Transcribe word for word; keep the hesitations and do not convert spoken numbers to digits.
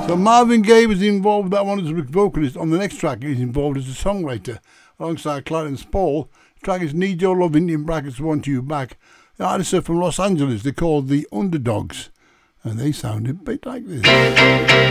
So Marvin Gaye was involved with that one as a vocalist. On the next track, he's involved as a songwriter alongside Clarence Paul. The track is Need Your Loving, in brackets, Want You Back. The artists are from Los Angeles. They're called the Underdogs, and they sound a bit like this.